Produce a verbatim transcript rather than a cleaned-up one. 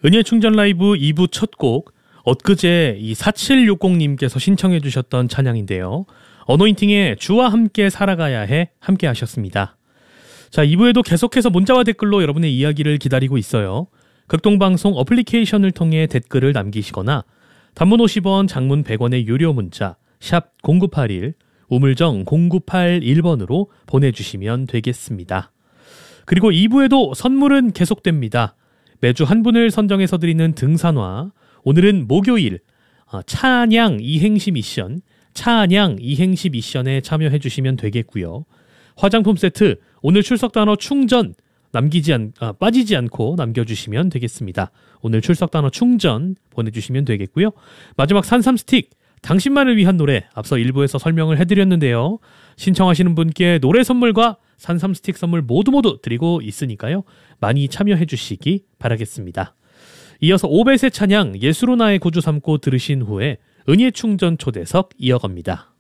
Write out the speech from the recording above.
은혜 충전 라이브 이 부 첫 곡, 엊그제 이 사칠육공님께서 신청해 주셨던 찬양인데요. 어노인팅의 주와 함께 살아가야 해 함께 하셨습니다. 자, 이 부에도 계속해서 문자와 댓글로 여러분의 이야기를 기다리고 있어요. 극동방송 어플리케이션을 통해 댓글을 남기시거나 단문 오십 원, 장문 백 원의 유료 문자 샵 공구팔일, 우물정 공구팔일 번으로 보내주시면 되겠습니다. 그리고 이 부에도 선물은 계속됩니다. 매주 한 분을 선정해서 드리는 등산화, 오늘은 목요일 찬양 이행시 미션, 찬양 이행시 미션에 참여해 주시면 되겠고요. 화장품 세트, 오늘 출석 단어 충전 남기지 않, 아, 빠지지 않고 남겨주시면 되겠습니다. 오늘 출석 단어 충전 보내주시면 되겠고요. 마지막 산삼 스틱, 당신만을 위한 노래, 앞서 일부에서 설명을 해드렸는데요. 신청하시는 분께 노래 선물과 산삼 스틱 선물 모두 모두 드리고 있으니까요. 많이 참여해 주시기 바라겠습니다. 이어서 오벳의 찬양 예수로 나의 구주 삼고 들으신 후에 은혜 충전 초대석 이어갑니다.